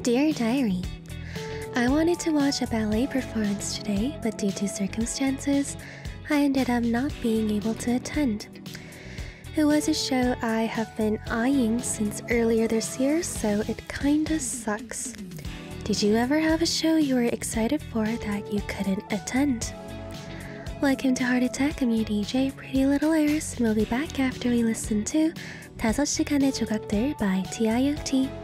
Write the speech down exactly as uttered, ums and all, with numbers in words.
Dear Diary, I wanted to watch a ballet performance today, but due to circumstances, I ended up not being able to attend. It was a show I have been eyeing since earlier this year, so it kinda sucks. Did you ever have a show you were excited for that you couldn't attend? Welcome to Heart Attack. I'm your D J, Pretty Little Airs, and we'll be back after we listen to 다섯 시간의 조각들 by T I O T.